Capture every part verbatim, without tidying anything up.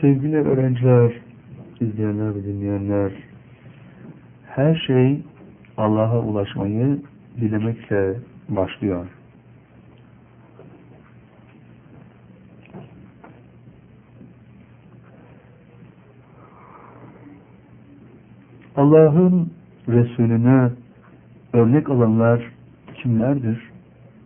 Sevgili öğrenciler, izleyenler ve dinleyenler, her şey Allah'a ulaşmayı dilemekle başlıyor. Allah'ın Resulüne örnek alanlar kimlerdir?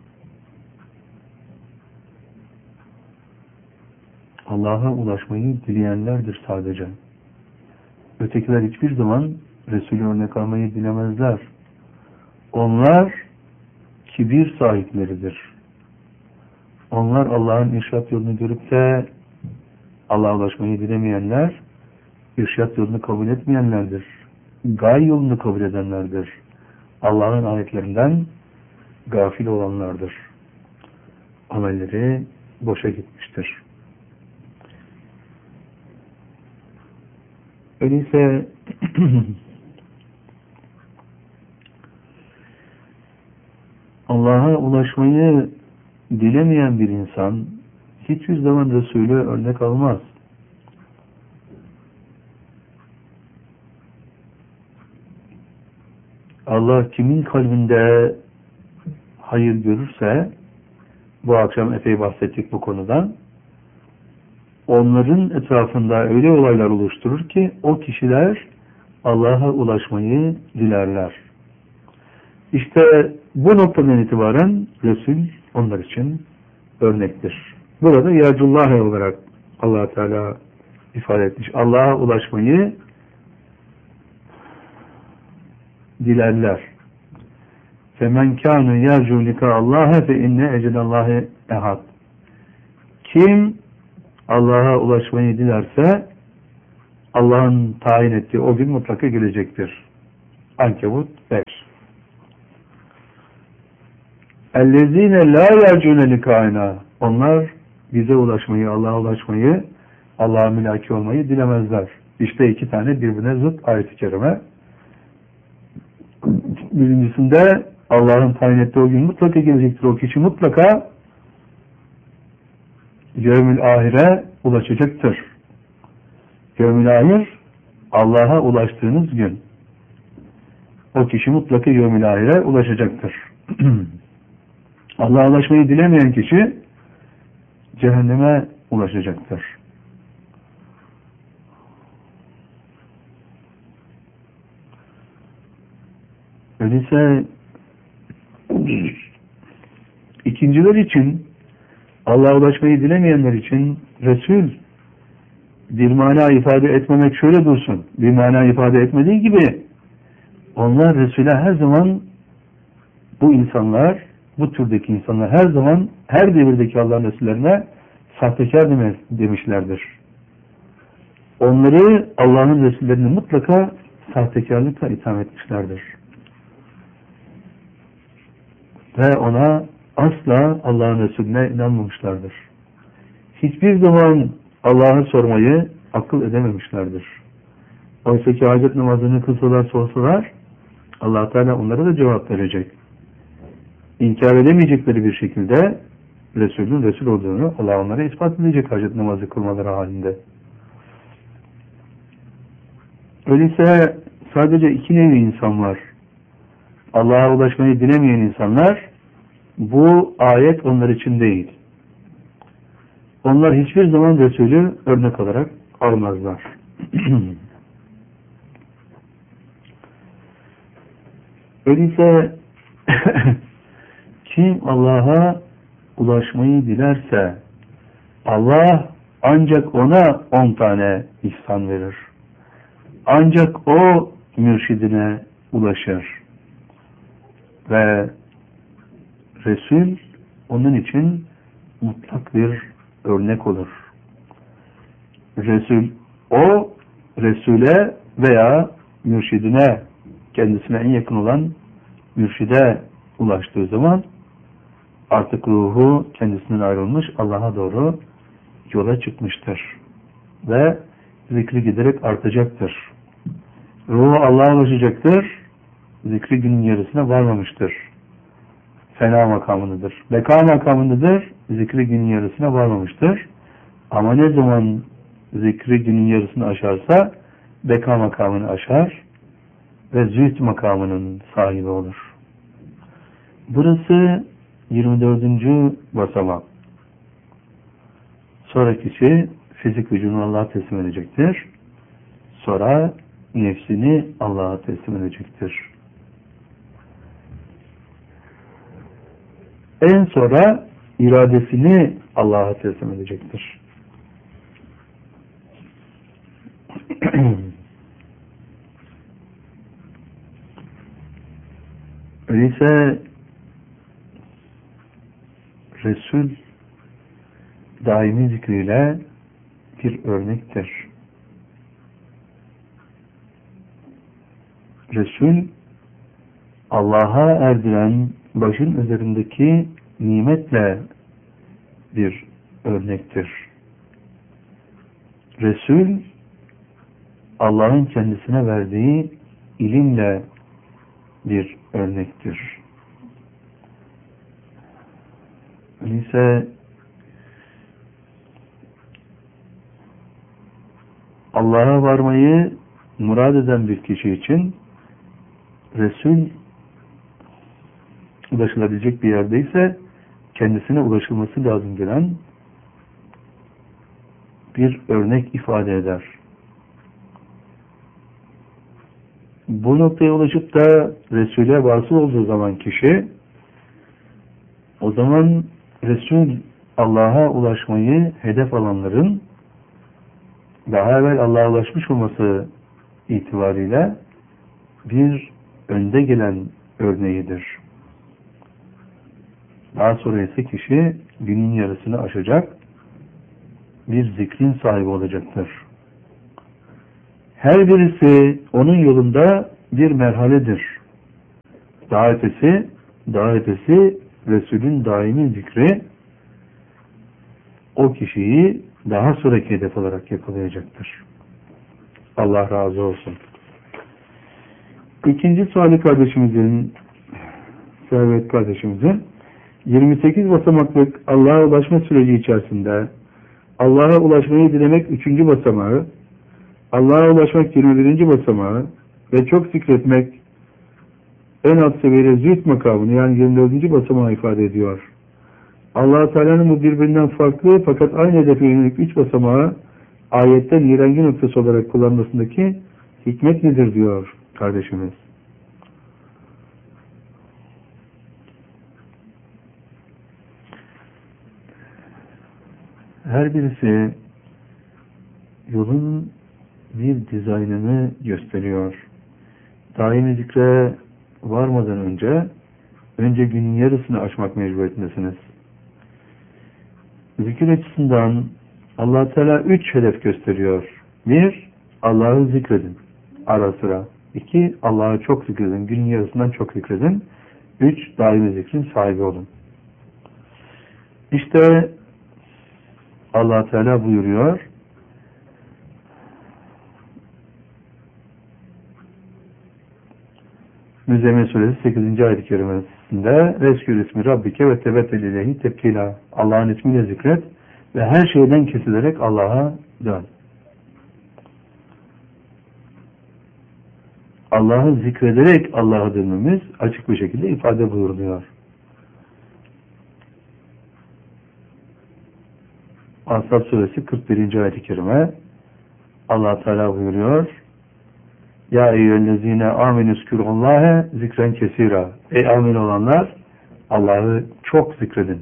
Allah'a ulaşmayı dileyenlerdir sadece. Ötekiler hiçbir zaman Resulü örnek almayı dilemezler. Onlar kibir sahipleridir. Onlar Allah'ın irşat yolunu görüp de Allah'a ulaşmayı dilemeyenler, irşat yolunu kabul etmeyenlerdir. Gay yolunu kabul edenlerdir. Allah'ın ayetlerinden gafil olanlardır. Amelleri boşa gitmiştir. Öyleyse Allah'a ulaşmayı dilemeyen bir insan hiçbir zaman Resulü örnek almaz. Allah kimin kalbinde hayır görürse, bu akşam epey bahsettik bu konudan, onların etrafında öyle olaylar oluşturur ki o kişiler Allah'a ulaşmayı dilerler. İşte bu noktadan itibaren Resul onlar için örnektir. Burada Yercullah olarak Allah Teala ifade etmiş. Allah'a ulaşmayı dilerler. فَمَنْ كَانُ يَرْجُوا لِكَ اللّٰهَ فَاِنَّ اَجَلَ اللّٰهِ اَحَدٍ. Kim Allah'a ulaşmayı dilerse Allah'ın tayin ettiği o gün mutlaka gelecektir. Ankebut beş. اَلَّذ۪ينَ لَا يَرْجُونَ لِكَائِنَا. Onlar bize ulaşmayı, Allah'a ulaşmayı, Allah'a mülaki olmayı dilemezler. İşte iki tane birbirine zıt ayet-i kerime. Birincisinde Allah'ın tayin ettiği o gün mutlaka gelecektir. O kişi mutlaka Yevmül ahire ulaşacaktır. Yevmül ahir Allah'a ulaştığınız gün. O kişi mutlaka Yevmül ahire ulaşacaktır. Allah'a ulaşmayı dilemeyen kişi cehenneme ulaşacaktır. Öyleyse ikinciler için, Allah'a ulaşmayı dilemeyenler için Resul bir mana ifade etmemek şöyle dursun. Bir mana ifade etmediği gibi onlar Resul'e her zaman, bu insanlar, bu türdeki insanlar her zaman her devirdeki Allah'ın Resullerine sahtekar demişlerdir. Onları Allah'ın Resullerini mutlaka sahtekarlıkla itham etmişlerdir. Ve ona asla Allah'ın Resulüne inanmamışlardır. Hiçbir zaman Allah'ı sormayı akıl edememişlerdir. Oysa ki hacet namazını kılsalar sorsalar Allah Teala onlara da cevap verecek. İnkar edemeyecekleri bir şekilde Resulün Resul olduğunu Allah onlara ispat edecek hacet namazı kılmaları halinde. Öyleyse sadece iki nevi insan var. Allah'a ulaşmayı dilemeyen insanlar, bu ayet onlar için değil. Onlar hiçbir zaman Resulü örnek olarak almazlar. Öyleyse kim Allah'a ulaşmayı dilerse Allah ancak ona on tane ihsan verir. Ancak o mürşidine ulaşır. Ve Resul onun için mutlak bir örnek olur. Resul, o Resul'e veya mürşidine, kendisine en yakın olan mürşide ulaştığı zaman artık ruhu kendisinden ayrılmış, Allah'a doğru yola çıkmıştır. Ve zikri giderek artacaktır. Ruhu Allah'a ulaşacaktır. Zikri günün yarısına varmamıştır. Fena makamındadır. Beka makamındadır. Zikri günün yarısına varmamıştır. Ama ne zaman zikri günün yarısını aşarsa beka makamını aşar ve zühd makamının sahibi olur. Burası yirmi dördüncü basamak. Sonra kişi fizik vücudunu Allah'a teslim edecektir. Sonra nefsini Allah'a teslim edecektir. En sonra iradesini Allah'a teslim edecektir. Öyleyse Resul daimi zikriyle bir örnektir. Resul Allah'a erdiren başın üzerindeki nimetle bir örnektir. Resul Allah'ın kendisine verdiği ilimle bir örnektir. Öyleyse Allah'a varmayı murad eden bir kişi için Resul ulaşılabilecek bir yerdeyse kendisine ulaşılması lazım gelen bir örnek ifade eder. Bu noktaya ulaşıp da Resul'e vasıl olduğu zaman kişi, o zaman Resul Allah'a ulaşmayı hedef alanların daha evvel Allah'a ulaşmış olması itibariyle bir önde gelen örneğidir. Daha sonra ise kişi günün yarısını aşacak bir zikrin sahibi olacaktır. Her birisi onun yolunda bir merhaledir. Daha ötesi, daha ötesi Resul'ün daimi zikri o kişiyi daha sonraki hedef olarak yakalayacaktır. Allah razı olsun. İkinci suali kardeşimizin, Servet kardeşimizin yirmi sekiz basamaklık Allah'a ulaşma süreci içerisinde Allah'a ulaşmayı dilemek üçüncü basamağı, Allah'a ulaşmak yirmi birinci basamağı ve çok zikretmek en alt seviyede zühd makamını yani yirmi dördüncü basamağı ifade ediyor. Allah-u Teala'nın bu birbirinden farklı fakat aynı hedefe yönelik üç basamağı ayette nirengi noktası olarak kullanmasındaki hikmet nedir diyor kardeşimiz. Her birisi yolun bir dizaynını gösteriyor. Daimi zikre varmadan önce önce günün yarısını aşmak mecburiyetindesiniz. Zikir açısından Allah Teala üç hedef gösteriyor. Bir, Allah'ı zikredin ara sıra. İki, Allah'ı çok zikredin. Günün yarısından çok zikredin. Üç, daimi zikrin sahibi olun. İşte Allah Teala buyuruyor. Müzzemmil Suresi sekizinci ayet-i kerimesinde Reskül ismi Rabbike ve tebettel ileyhi tebkila. Allah'ın ismiyle zikret ve her şeyden kesilerek Allah'a dön. Allah'ı zikrederek Allah'a dönmemiz açık bir şekilde ifade buyuruluyor. Ashab Suresi kırk birinci ayet-i kerime Allah Teala buyuruyor. Ya eyyühellezine amenüskürullâhe zikren kesira. Ey amin olanlar Allah'ı çok zikredin.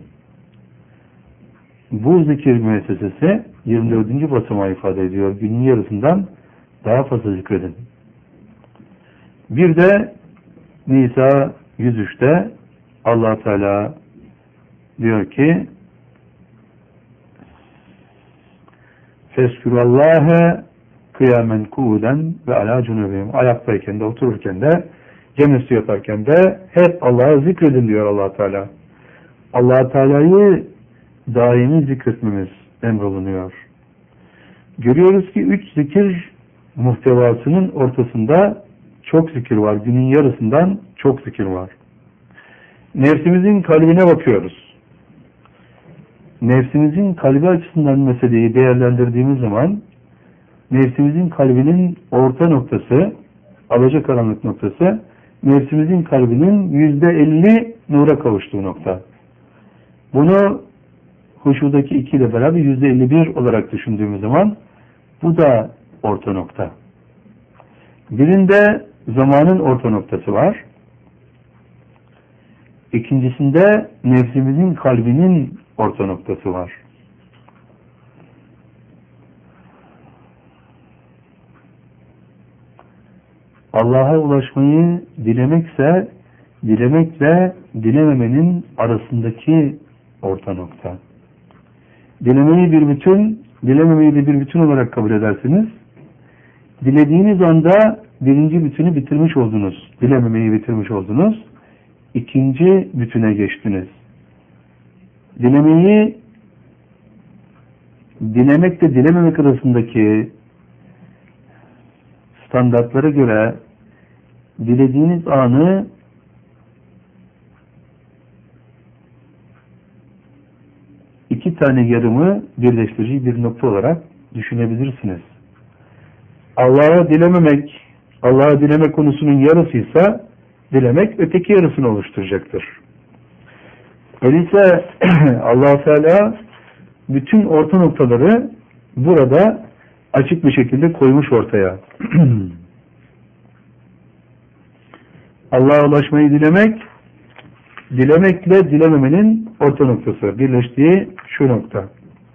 Bu zikir müessesesi yirmi dördüncü basamağı ifade ediyor. Günün yarısından daha fazla zikredin. Bir de Nisa yüz üçte Allah Teala diyor ki Feskürallâhe kıyamen kuuden ve alâ cunubihim. Ayaktayken de, otururken de, cemüstü yaparken de hep Allah'ı zikredin diyor Allah Teala. Allah Teala'yı daimi zikretmemiz emrolunuyor. Görüyoruz ki üç zikir muhtevasının ortasında çok zikir var. Günün yarısından çok zikir var. Nefsimizin kalbine bakıyoruz. Nefsimizin kalbi açısından meseleyi değerlendirdiğimiz zaman nefsimizin kalbinin orta noktası, alacakaranlık noktası, nefsimizin kalbinin yüzde elli nura kavuştuğu nokta. Bunu huşudaki iki ile beraber yüzde elli bir olarak düşündüğümüz zaman bu da orta nokta. Birinde zamanın orta noktası var. İkincisinde nefsimizin kalbinin orta noktası var. Allah'a ulaşmayı dilemekse, dilemekle dilememenin arasındaki orta nokta. Dilemeyi bir bütün, dilememeyi de bir bütün olarak kabul edersiniz. Dilediğiniz anda birinci bütünü bitirmiş oldunuz. Dilememeyi bitirmiş oldunuz. İkinci bütüne geçtiniz. Dilemeyi, dilemekle dilememek arasındaki standartlara göre dilediğiniz anı iki tane yarımı birleştirici bir nokta olarak düşünebilirsiniz. Allah'a dilememek, Allah'a dileme konusunun yarısıysa dilemek öteki yarısını oluşturacaktır. Öyleyse Allah Teala bütün orta noktaları burada açık bir şekilde koymuş ortaya. Allah'a ulaşmayı dilemek, dilemekle dilememenin orta noktası, birleştiği şu nokta.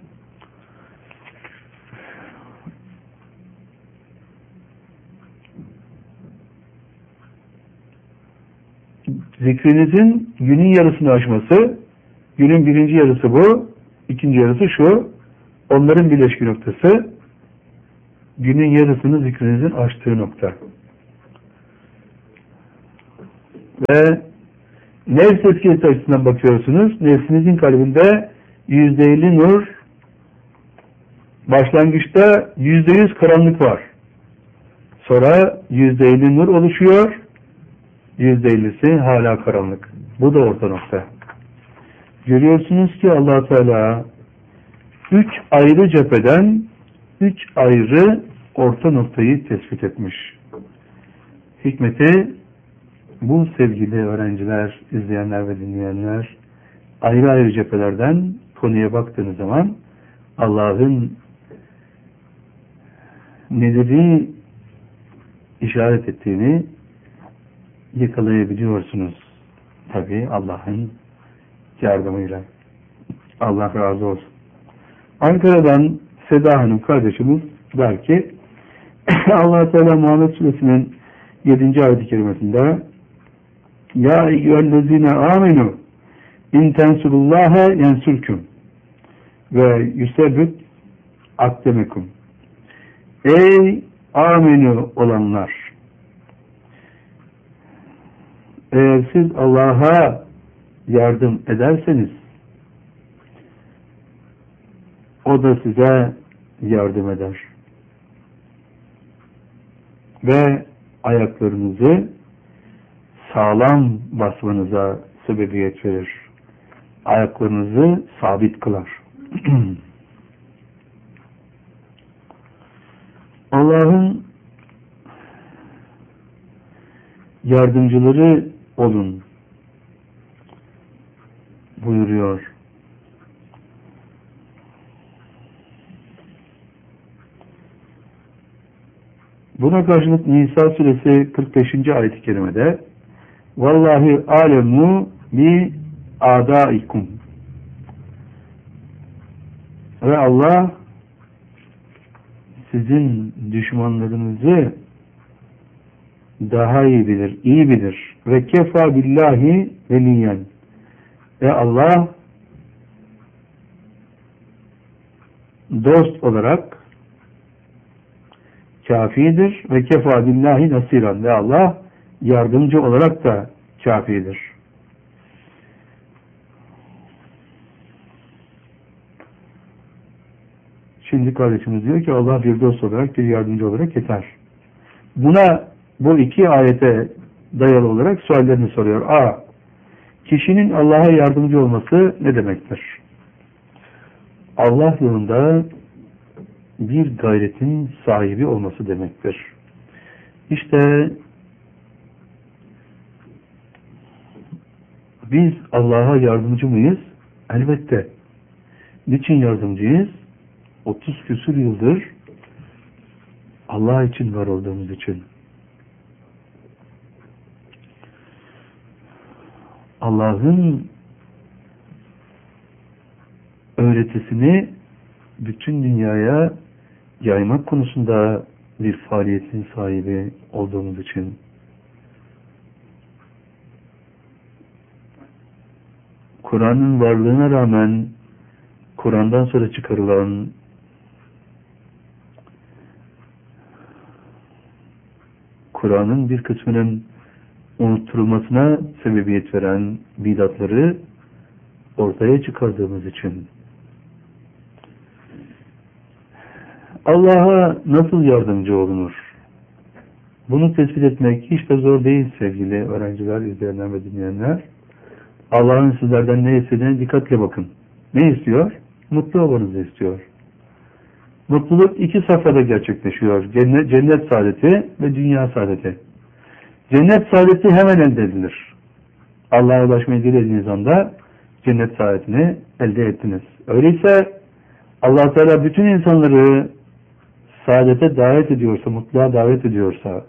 Zikrinizin günün yarısını aşması, günün birinci yarısı bu, ikinci yarısı şu, onların birleşki noktası, günün yarısını zikrinizin aştığı nokta. Ve nefs etkisi açısından bakıyorsunuz, nefsinizin kalbinde yüzde elli nur, başlangıçta yüzde yüz karanlık var. Sonra yüzde elli nur oluşuyor, yüzde ellisi hala karanlık. Bu da orta nokta. Görüyorsunuz ki Allah Teala üç ayrı cepheden üç ayrı orta noktayı tespit etmiş. Hikmeti bu sevgili öğrenciler, izleyenler ve dinleyenler, ayrı ayrı cephelerden konuya baktığınız zaman Allah'ın neleri işaret ettiğini yakalayabiliyorsunuz. Tabii Allah'ın yardımıyla. Allah razı olsun. Ankara'dan Seda Hanım kardeşimiz der ki Allah Teala Muhammed Suresinin yedinci ayet-i kerimesinde Ya eyyühellezine amenu in tensurullaha yensurkum ve yusebbit akdemekum. Ey amenu olanlar, eğer siz Allah'a yardım ederseniz o da size yardım eder. Ve ayaklarınızı sağlam basmanıza sebebiyet verir. Ayaklarınızı sabit kılar. Allah'ın yardımcıları olun buyuruyor. Buna karşılık Nisa suresi kırk beşinci ayet-i kerimede Vallahi alemu bi adaikum ve Allah sizin düşmanlarınızı daha iyi bilir, iyi bilir. Ve kefa billahi veliyen. Ve Allah dost olarak kafidir ve kefa billahi nasiran. Ve Allah yardımcı olarak da kafidir. Şimdi kardeşimiz diyor ki Allah bir dost olarak, bir yardımcı olarak yeter. Buna, bu iki ayete dayalı olarak suallerini soruyor. A. Kişinin Allah'a yardımcı olması ne demektir? Allah yolunda bir gayretin sahibi olması demektir. İşte biz Allah'a yardımcı mıyız? Elbette. Niçin yardımcıyız? otuz küsur yıldır Allah için var olduğumuz için. Allah'ın öğretisini bütün dünyaya yaymak konusunda bir faaliyetin sahibi olduğumuz için. Kur'an'ın varlığına rağmen Kur'an'dan sonra çıkarılan Kur'an'ın bir kısmının unutturulmasına sebebiyet veren bidatları ortaya çıkardığımız için. Allah'a nasıl yardımcı olunur? Bunu tespit etmek hiç de zor değil sevgili öğrenciler, izleyenler ve dinleyenler. Allah'ın sizlerden ne istediğine dikkatle bakın. Ne istiyor? Mutlu olmanızı istiyor. Mutluluk iki safhada gerçekleşiyor. Cennet, cennet saadeti ve dünya saadeti. Cennet saadeti hemen elde edilir. Allah'a ulaşmayı dilediğiniz anda cennet saadetini elde ettiniz. Öyleyse Allah Teala bütün insanları saadete davet ediyorsa, mutluluğa davet ediyorsa,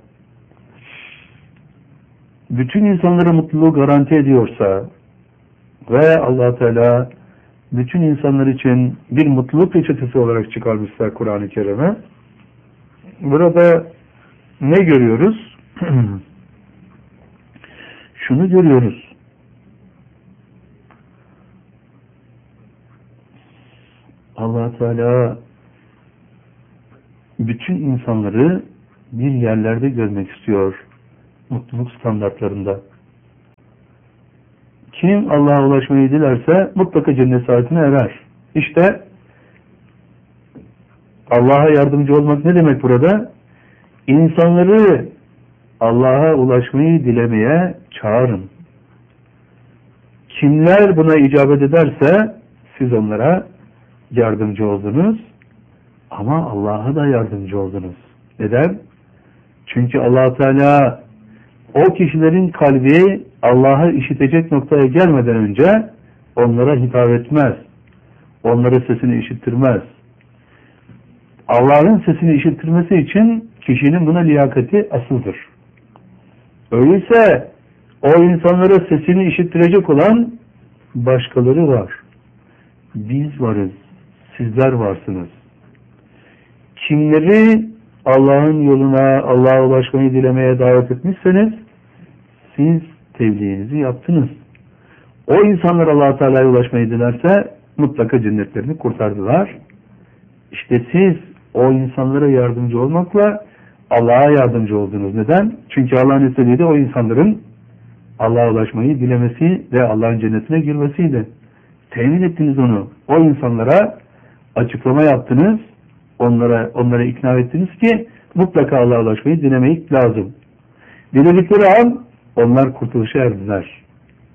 bütün insanlara mutluluğu garanti ediyorsa ve Allah Teala bütün insanlar için bir mutluluk reçetesi olarak çıkarmışlar Kur'an-ı Kerim'e. Burada ne görüyoruz? Şunu görüyoruz. Allah Teala bütün insanları bir yerlerde görmek istiyor. Mutluluk standartlarında. Kim Allah'a ulaşmayı dilerse mutlaka cennet saadetine erer. İşte Allah'a yardımcı olmak ne demek burada? İnsanları Allah'a ulaşmayı dilemeye çağırın. Kimler buna icabet ederse siz onlara yardımcı oldunuz ama Allah'a da yardımcı oldunuz. Neden? Çünkü Allah Teala o kişilerin kalbi Allah'ı işitecek noktaya gelmeden önce onlara hitap etmez. Onlara sesini işittirmez. Allah'ın sesini işittirmesi için kişinin buna liyakati asıldır. Öyleyse o insanlara sesini işittirecek olan başkaları var. Biz varız. Sizler varsınız. Kimleri Allah'ın yoluna, Allah'a ulaşmayı dilemeye davet etmişseniz siz tebliğinizi yaptınız. O insanlar Allah Teala'ya ulaşmayı dilerse mutlaka cennetlerini kurtardılar. İşte siz o insanlara yardımcı olmakla Allah'a yardımcı oldunuz. Neden? Çünkü Allah'ın istediği de o insanların Allah'a ulaşmayı dilemesi ve Allah'ın cennetine girmesiydi. Temin ettiniz onu. O insanlara açıklama yaptınız. Onlara onlara ikna ettiniz ki mutlaka Allah'a ulaşmayı dilemek lazım. Diledikleri an onlar kurtuluşa erdiler.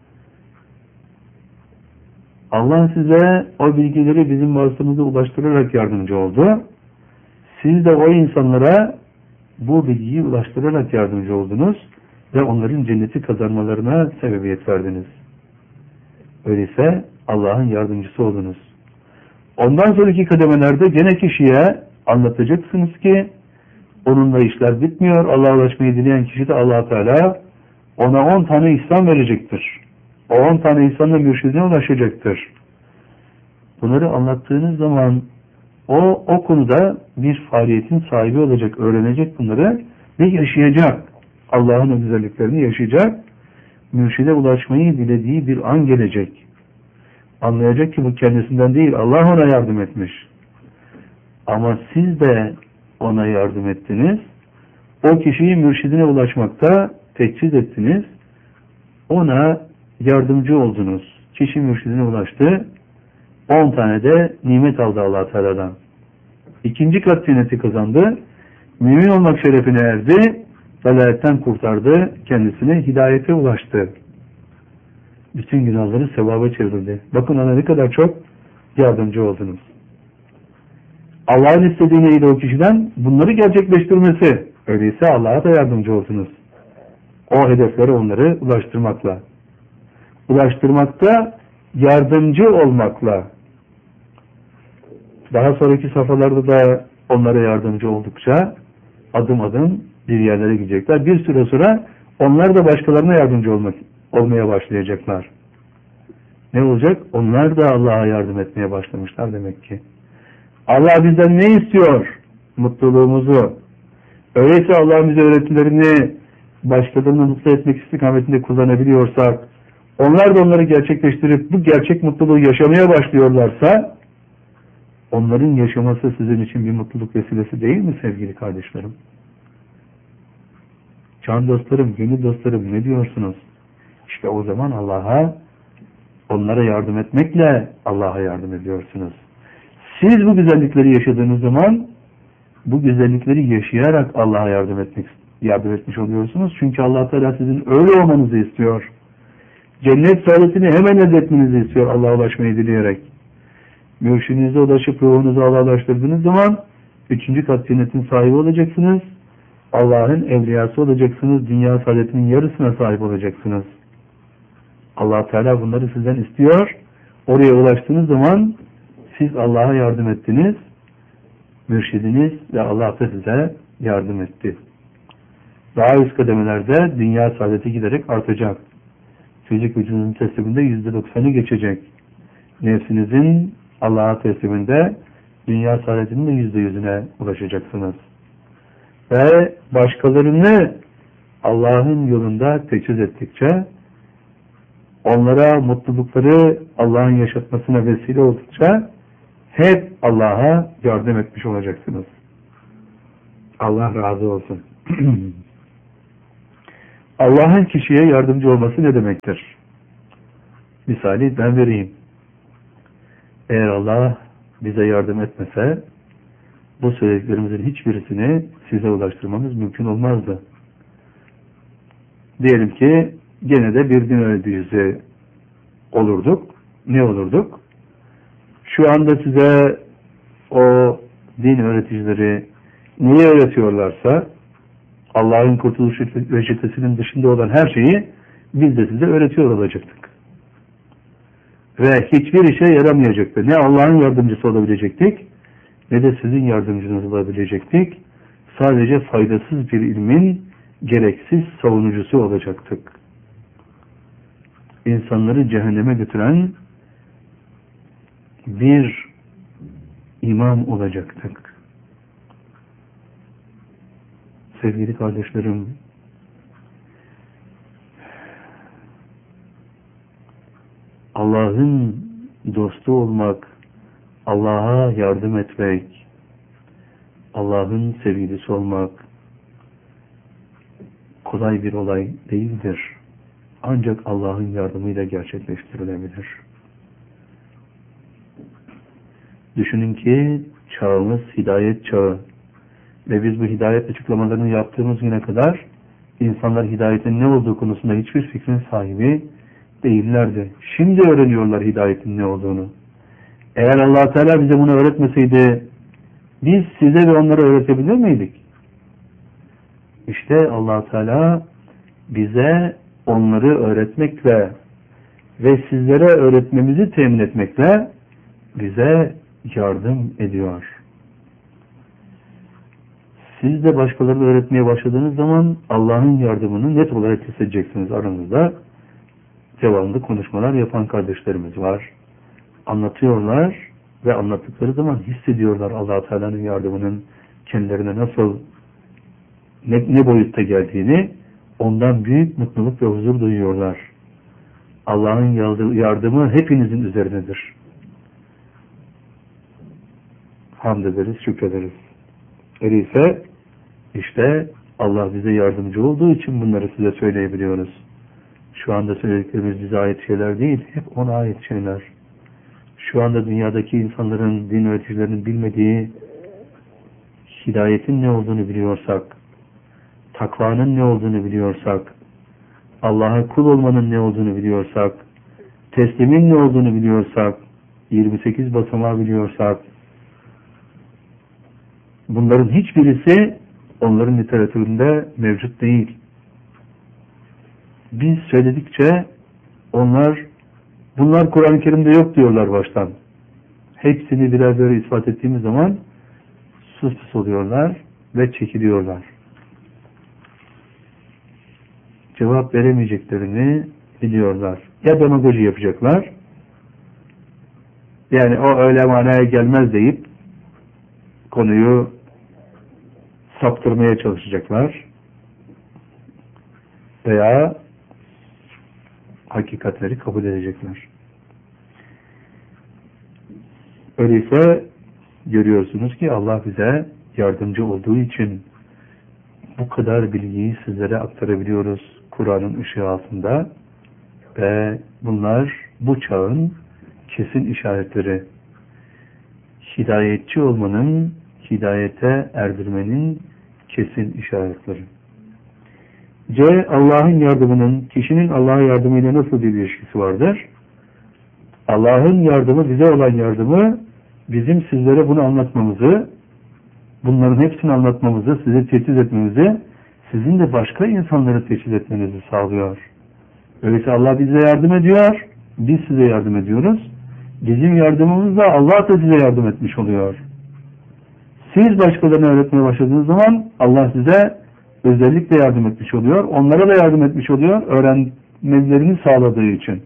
Allah size o bilgileri bizim vasıtamıza ulaştırarak yardımcı oldu. Siz de o insanlara bu bilgiyi ulaştırarak yardımcı oldunuz ve onların cenneti kazanmalarına sebebiyet verdiniz. Öyleyse Allah'ın yardımcısı oldunuz. Ondan sonraki kademelerde gene kişiye anlatacaksınız ki onunla işler bitmiyor. Allah'a ulaşmayı dileyen kişi de Allah Teala ona on tane ihsan verecektir. O on tane ihsanla mürşidine ulaşacaktır. Bunları anlattığınız zaman o, o konuda bir faaliyetin sahibi olacak, öğrenecek bunları ve yaşayacak. Allah'ın o güzelliklerini yaşayacak. Mürşide ulaşmayı dilediği bir an gelecek. Anlayacak ki bu kendisinden değil, Allah ona yardım etmiş. Ama siz de ona yardım ettiniz. O kişiyi mürşidine ulaşmakta teçhiz ettiniz. Ona yardımcı oldunuz. Kişi mürşidine ulaştı. On tane de nimet aldı Allah Teala'dan. İkinci kat cenneti kazandı. Mümin olmak şerefine erdi. Velaletten kurtardı. Kendisine hidayete ulaştı. Bütün günahları sevaba çevirdi. Bakın ona ne kadar çok yardımcı oldunuz. Allah'ın istediği neydi o kişiden? Bunları gerçekleştirmesi. Öyleyse Allah'a da yardımcı olsunuz. O hedeflere onları ulaştırmakla. Ulaştırmakta yardımcı olmakla. Daha sonraki safhalarda da onlara yardımcı oldukça adım adım bir yerlere gidecekler. Bir süre sonra onlar da başkalarına yardımcı olmak, olmaya başlayacaklar. Ne olacak? Onlar da Allah'a yardım etmeye başlamışlar demek ki. Allah bizden ne istiyor? Mutluluğumuzu. Öyleyse Allah bize öğretilerini başkalarını mutlu etmek istikametinde kullanabiliyorsak, onlar da onları gerçekleştirip bu gerçek mutluluğu yaşamaya başlıyorlarsa, onların yaşaması sizin için bir mutluluk vesilesi değil mi sevgili kardeşlerim? Can dostlarım, gönül dostlarım, ne diyorsunuz? İşte o zaman Allah'a, onlara yardım etmekle Allah'a yardım ediyorsunuz. Siz bu güzellikleri yaşadığınız zaman bu güzellikleri yaşayarak Allah'a yardım etmek yardım etmiş oluyorsunuz. Çünkü Allah Teala sizin öyle olmanızı istiyor. Cennet saadetini hemen elde etmenizi istiyor Allah'a ulaşmayı dileyerek. Mürşidinize ulaşıp ruhunuzu Allah'a ulaştırdığınız zaman üçüncü kat cennetin sahibi olacaksınız. Allah'ın evliyası olacaksınız. Dünya saadetinin yarısına sahip olacaksınız. Allah Teala bunları sizden istiyor. Oraya ulaştığınız zaman siz Allah'a yardım ettiniz. Mürşidiniz ve Allah da size yardım etti. Daha üst kademelerde dünya saadeti giderek artacak. Fizik vücudunun tesliminde yüzde doksanı geçecek. Nefsinizin Allah'a tesliminde dünya saadetinin de yüzde yüzüne ulaşacaksınız. Ve başkalarını Allah'ın yolunda teçhiz ettikçe, onlara mutlulukları Allah'ın yaşatmasına vesile oldukça hep Allah'a yardım etmiş olacaksınız. Allah razı olsun. Allah'ın kişiye yardımcı olması ne demektir? Misali ben vereyim. Eğer Allah bize yardım etmese, bu söylediklerimizin hiçbirisini size ulaştırmamız mümkün olmazdı. Diyelim ki gene de bir din öğreticisi olurduk. Ne olurduk? Şu anda size o din öğreticileri neyi öğretiyorlarsa, Allah'ın kurtuluş reçetesinin dışında olan her şeyi biz de size öğretiyor olacaktık. Ve hiçbir işe yaramayacaktı. Ne Allah'ın yardımcısı olabilecektik, ne de sizin yardımcınız olabilecektik. Sadece faydasız bir ilmin gereksiz savunucusu olacaktık. İnsanları cehenneme götüren bir imam olacaktık. Sevgili kardeşlerim, Allah'ın dostu olmak, Allah'a yardım etmek, Allah'ın sevgilisi olmak kolay bir olay değildir. Ancak Allah'ın yardımıyla gerçekleştirilebilir. Düşünün ki çağımız hidayet çağı ve biz bu hidayet açıklamalarını yaptığımız güne kadar insanlar hidayetin ne olduğu konusunda hiçbir fikrin sahibi değillerdi. Şimdi öğreniyorlar hidayetin ne olduğunu. Eğer Allah Teala bize bunu öğretmeseydi biz size ve onlara öğretebilir miydik? İşte Allah Teala bize onları öğretmekle ve sizlere öğretmemizi temin etmekle bize yardım ediyor. Siz de başkalarına öğretmeye başladığınız zaman Allah'ın yardımını net olarak hissedeceksiniz. Aranızda devamlı konuşmalar yapan kardeşlerimiz var. Anlatıyorlar ve anlattıkları zaman hissediyorlar Allah Teala'nın yardımının kendilerine nasıl ne, ne boyutta geldiğini, ondan büyük mutluluk ve huzur duyuyorlar. Allah'ın yardımı hepinizin üzerindedir. Hamd ederiz, şükrederiz. Öyleyse işte Allah bize yardımcı olduğu için bunları size söyleyebiliyoruz. Şu anda söylediklerimiz bize ait şeyler değil, hep ona ait şeyler. Şu anda dünyadaki insanların, din öğreticilerinin bilmediği hidayetin ne olduğunu biliyorsak, takvanın ne olduğunu biliyorsak, Allah'a kul olmanın ne olduğunu biliyorsak, teslimin ne olduğunu biliyorsak, yirmi sekiz basamağı biliyorsak, Bunların hiçbirisi onların literatüründe mevcut değil. Biz söyledikçe onlar bunlar Kur'an-ı Kerim'de yok diyorlar baştan. Hepsini birer birer ispat ettiğimiz zaman sus pus oluyorlar ve çekiliyorlar. Cevap veremeyeceklerini biliyorlar. Ya demagoji yapacaklar, yani o öyle manaya gelmez deyip konuyu saptırmaya çalışacaklar, veya hakikatleri kabul edecekler. Öyleyse görüyorsunuz ki Allah bize yardımcı olduğu için bu kadar bilgiyi sizlere aktarabiliyoruz Kur'an'ın ışığı altında ve bunlar bu çağın kesin işaretleri. Hidayetçi olmanın, hidayete erdirmenin kesin işaretleri. C. Allah'ın yardımının, kişinin Allah'a yardımıyla nasıl bir ilişkisi vardır? Allah'ın yardımı, bize olan yardımı, bizim sizlere bunu anlatmamızı, bunların hepsini anlatmamızı, size teçhiz etmemizi, sizin de başka insanları teçhiz etmenizi sağlıyor. Öyleyse Allah bize yardım ediyor, biz size yardım ediyoruz. Bizim yardımımızla Allah da size yardım etmiş oluyor. Siz başkalarına öğretmeye başladığınız zaman Allah size özellikle yardım etmiş oluyor. Onlara da yardım etmiş oluyor, öğrenmelerini sağladığı için.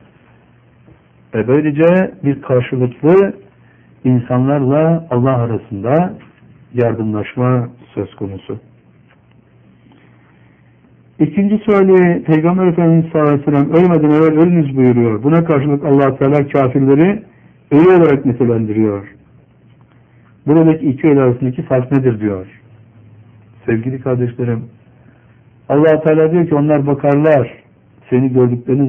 Ve böylece bir karşılıklı insanlarla Allah arasında yardımlaşma söz konusu. İkinci suali, Peygamber Efendimiz sallallahu aleyhi ve sellem ölmeden evvel ölünüz buyuruyor. Buna karşılık Allah Teala kafirleri ölü olarak nitelendiriyor. Buradaki iki ölü arasındaki fark nedir diyor. Sevgili kardeşlerim, Allah Teala diyor ki onlar bakarlar, seni gördüklerini